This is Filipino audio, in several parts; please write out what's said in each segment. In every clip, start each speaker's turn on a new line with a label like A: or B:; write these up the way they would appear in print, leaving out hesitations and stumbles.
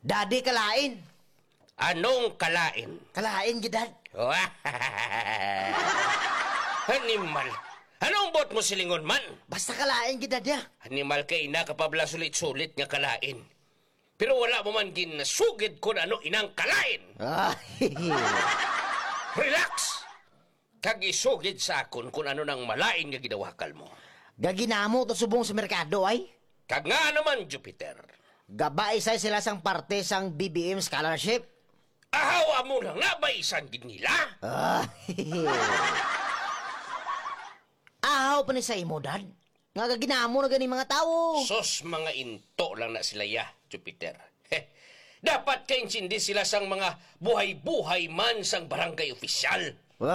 A: Dadi, kalain.
B: Anong kalain?
A: Kalain, gidad.
B: Animal. Anong bot mo silingon man?
A: Basta kalain, gidad ya.
B: Animal kay nakapabla sulit-sulit nga kalain. Pero wala mo man ginasugid kung ano inang kalain. Relax! Kag isugid sa akon kung ano nang malain nga gidawakal mo.
A: Gaginamo to subong sa merkado, ay.
B: Kag nga naman, Jupiter.
A: Gabay say sila sang parte sang BBM scholarship.
B: Ahawa mo lang na ba isang gid nila?
A: Ahaw pa ni sa imo, dad. Nga gaginamo na gani mga tao.
B: Sos mga into lang na sila ya, Jupiter. Dapat kaintindi sila sang mga buhay-buhay man sang barangay opisyal.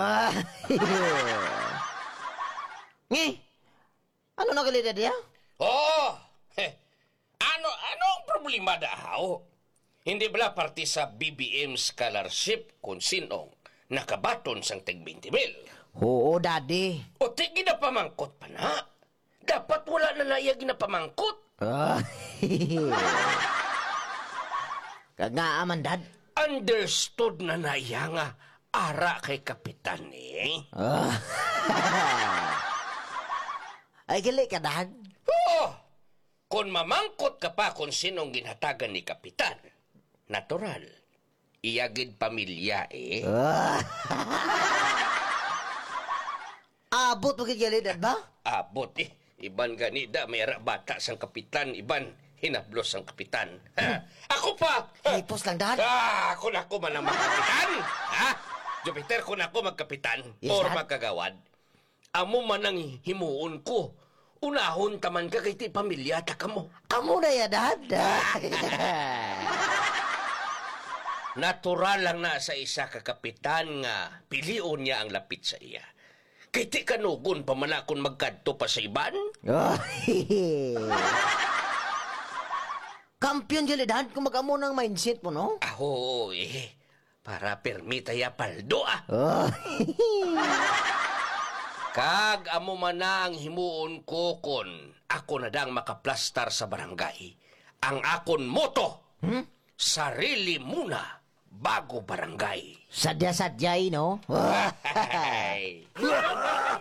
A: Ngi, ano na kalidad ya?
B: Oh, anong problema daw? Hindi bala parte sa BBM scholarship kung sinong nakabaton sang tig 20,000?
A: Oo, daddy.
B: O tig ginapamangkot pa na? Dapat wala na naya ginapamangkot.
A: Kagaaman, dad.
B: Understood na naya nga ara kay kapitan eh.
A: Ay, gali ka, dad.
B: Oh, kung mamangkot ka pa kung sinong ginhatagan ni kapitan, natural, iyagid pamilya eh.
A: Abot mo gali, dad ba?
B: Abot eh. Iban ganida, may bata sang kapitan, iban hinablos ang kapitan. Ako pa!
A: Hipos lang, dad.
B: Kung ako man ang magkapitan, Jupiter, kung ako magkapitan,
A: Yes,
B: or
A: dad.
B: magkagawad, amo man ang himuon ko. Unahon taman ka kay ti pamilya, taka mo.
A: Amo na ya, dad.
B: Natural lang na sa isa ka kapitan nga pilion niya ang lapit sa iya. Kay ti kanugon pa man akong magkadto pa sa iban.
A: Kampiyon gali, dad, kung mag-amo ng mindset mo, no?
B: Aho, para permita ya paldo Kag amo man na ang himuon ko kon ako na dang makaplastar sa barangay. Ang akon moto, sarili muna bago barangay.
A: Sadya-sadyay, no?
B: Hey.